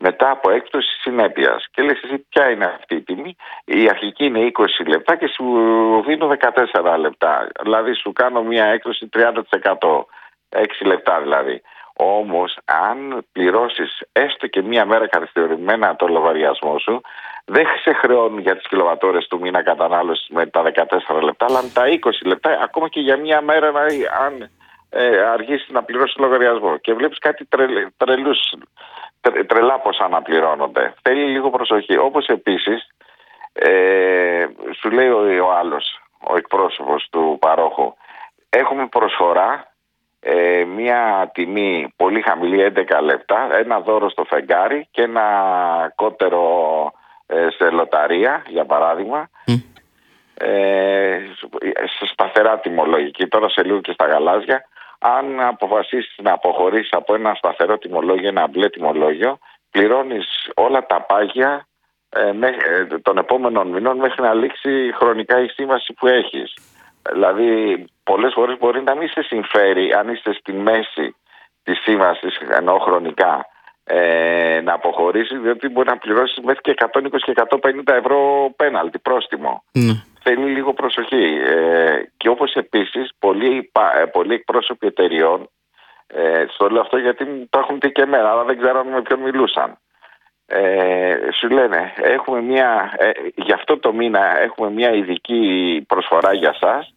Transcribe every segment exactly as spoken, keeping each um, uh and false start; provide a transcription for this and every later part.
μετά από έκπτωση συνέπειας. Και λες εσύ ποια είναι αυτή η τιμή? Η αρχική είναι είκοσι λεπτά και σου δίνω δεκατέσσερα λεπτά. Δηλαδή σου κάνω μια έκπτωση τριάντα τοις εκατό, έξι λεπτά δηλαδή. Όμως αν πληρώσεις έστω και μια μέρα καθυστερημένα το λογαριασμό σου, δεν σε χρεώνουν για τις κιλοβατόρες του μήνα κατανάλωσης με τα δεκατέσσερα λεπτά, αλλά με τα είκοσι λεπτά, ακόμα και για μια μέρα, δηλαδή, αν ε, αργήσεις να πληρώσεις το λογαριασμό. Και βλέπεις κάτι τρελ, τρελούς, τρε, τρελά ποσά να πληρώνονται. Θέλει λίγο προσοχή. Όπως επίσης, ε, σου λέει ο, ο άλλος, ο εκπρόσωπος του παρόχου, έχουμε προσφορά, Ε, μια τιμή πολύ χαμηλή, έντεκα λεπτά, ένα δώρο στο φεγγάρι και ένα κότερο ε, σε λοταρία, για παράδειγμα, mm. ε, σε σταθερά τιμολόγια. Τώρα σε λίγο και στα γαλάζια, αν αποφασίσεις να αποχωρήσεις από ένα σταθερό τιμολόγιο, ένα μπλε τιμολόγιο, πληρώνεις όλα τα πάγια ε, με, ε, των επόμενων μηνών μέχρι να λήξει χρονικά η σύμβαση που έχεις. Δηλαδή πολλές φορές μπορεί να μην σε συμφέρει, αν είστε στη μέση της σύμβασης, εννοώ χρονικά, ε, να αποχωρήσεις, διότι μπορεί να πληρώσεις μέχρι και εκατόν είκοσι και εκατόν πενήντα ευρώ πέναλτι, πρόστιμο. Mm. Θέλει λίγο προσοχή. Ε, και όπως επίσης πολλοί, πολλοί εκπρόσωποι εταιριών, ε, στο λέω αυτό γιατί το έχουν πει και εμένα, αλλά δεν ξέρω με ποιον μιλούσαν. Ε, σου λένε, έχουμε μια, ε, για αυτό το μήνα έχουμε μια ειδική προσφορά για σας,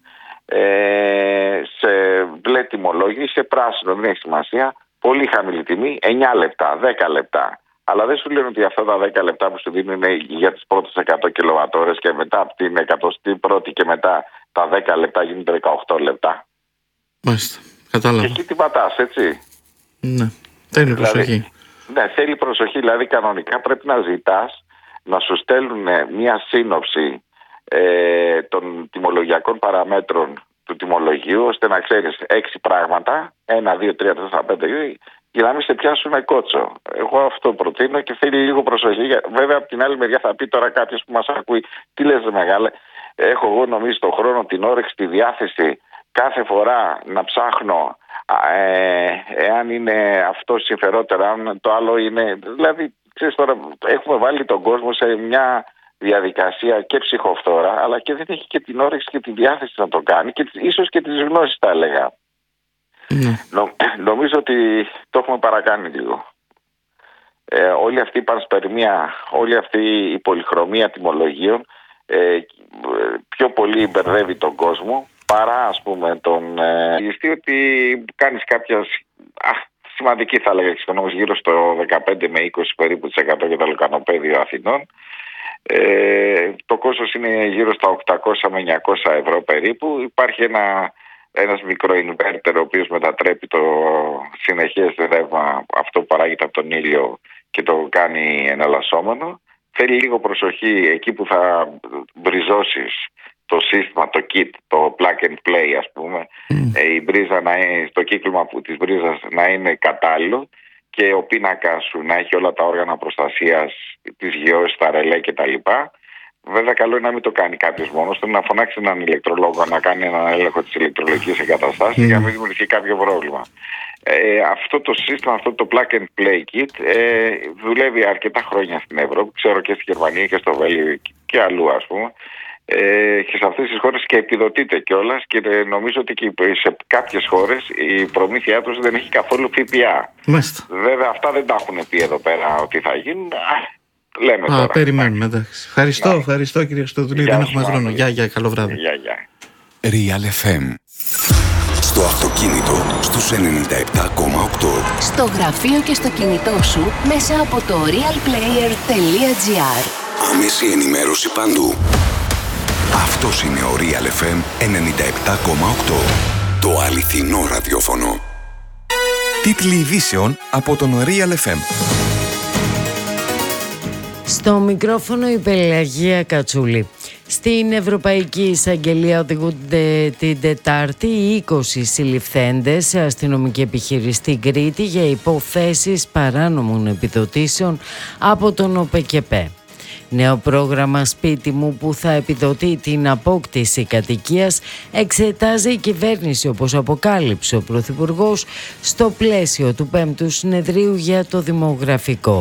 ε, σε μπλε τιμολόγιο ή σε πράσινο, δεν έχει σημασία, πολύ χαμηλή τιμή, εννιά λεπτά, δέκα λεπτά. Αλλά δεν σου λένε ότι αυτά τα δέκα λεπτά που σου δίνουν είναι για τις πρώτες εκατό κιλοβατόρες και μετά από την εκατοστή πρώτη και μετά τα δέκα λεπτά γίνονται δεκαοκτώ λεπτά. Μάλιστα, κατάλαβα. Και εκεί τι πατάς, έτσι. Ναι, θέλει προσοχή. Δηλαδή, ναι, θέλει προσοχή, δηλαδή κανονικά πρέπει να ζητάς να σου στέλνουν μια σύνοψη ε, των τιμολογιακών παραμέτρων του τιμολογίου, ώστε να ξέρεις έξι πράγματα, ένα, δύο, τρία, τέσσερα, πέντε, για να μην σε πιάσουν κότσο. Εγώ αυτό προτείνω και θέλει λίγο προσοχή. Βέβαια, από την άλλη μεριά θα πει τώρα κάποιος που μας ακούει, τι λες μεγάλε, έχω εγώ νομίζω τον χρόνο, την όρεξη, τη διάθεση κάθε φορά να ψάχνω ε, εάν είναι αυτό συμφερότερα, αν το άλλο είναι. Δηλαδή, ξέρεις τώρα, έχουμε βάλει τον κόσμο σε μια διαδικασία και ψυχοφθόρα, αλλά και δεν έχει και την όρεξη και τη διάθεση να το κάνει και ίσως και τις γνώσεις, θα έλεγα. Mm. Νο, νομίζω ότι το έχουμε παρακάνει λίγο. Ε, όλη αυτή η πανσπερμία, όλη αυτή η πολυχρωμία τιμολογίων ε, πιο πολύ μπερδεύει τον κόσμο παρά, ας πούμε, τον ε, ότι κάνεις κάποια α, σημαντική, θα έλεγα, εξοικονόμηση γύρω στο δεκαπέντε με είκοσι περίπου της εκατό για το λεκανοπέδιο Αθηνών. Ε, το κόστος είναι γύρω στα οκτακόσια με εννιακόσια ευρώ περίπου. Υπάρχει ένα, ένας μικροϊνβέρτερ ο οποίος μετατρέπει το συνεχές ρεύμα, αυτό που παράγεται από τον ήλιο, και το κάνει εναλλασσόμενο. Θέλει λίγο προσοχή εκεί που θα μπριζώσεις το σύστημα, το kit, το plug and play, ας πούμε, mm. ε, η μπρίζα να είναι, το κύκλωμα που, της μπρίζας να είναι κατάλληλο και ο πίνακας σου να έχει όλα τα όργανα προστασίας, τις γεώσεις, τα ρελέ κτλ. Βέβαια, καλό είναι να μην το κάνει κάποιος μόνος του, να φωνάξει έναν ηλεκτρολόγο να κάνει έναν έλεγχο της ηλεκτρολογικής εγκαταστάσης mm. για να μην δημιουργηθεί κάποιο πρόβλημα. Ε, αυτό το σύστημα, αυτό το plug and play kit ε, δουλεύει αρκετά χρόνια στην Ευρώπη, ξέρω και στη Γερμανία και στο Βέλγιο και αλλού, ας πούμε. Ε, και σε αυτές τις χώρες και επιδοτείται κιόλας και ε, νομίζω ότι και σε κάποιες χώρες η προμήθειά τους δεν έχει καθόλου ΦΠΑ. Μάλιστα. Βέβαια αυτά δεν τα έχουν πει εδώ πέρα ότι θα γίνουν. Α, λέμε Α, τώρα. περιμένουμε, εντάξει. Ευχαριστώ, να. ευχαριστώ κύριε Χριστοδουλή, δεν έχουμε χρόνο. Γεια, γεια, καλό βράδυ. Γεια, γεια. Real εφ εμ. Στο αυτοκίνητο στους ενενήντα επτά κόμμα οκτώ. Στο γραφείο και στο κινητό σου μέσα από το real player τελεία τζι άρ. Άμεση ενημέρωση παντού. Αυτός είναι ο Real εφ εμ ενενήντα επτά κόμμα οκτώ. Το αληθινό ραδιόφωνο. Τίτλοι ειδήσεων από τον Real εφ εμ. Στο μικρόφωνο η Πελαγία Κατσούλη. Στην Ευρωπαϊκή Εισαγγελία οδηγούνται την Τετάρτη οι είκοσι συλληφθέντες σε αστυνομική επιχείρηση στην Κρήτη για υποθέσεις παράνομων επιδοτήσεων από τον ΟΠΕΚΕΠΕ. Νέο πρόγραμμα σπίτι μου που θα επιδοτεί την απόκτηση κατοικίας εξετάζει η κυβέρνηση, όπως αποκάλυψε ο Πρωθυπουργός στο πλαίσιο του πέμπτου συνεδρίου για το δημογραφικό.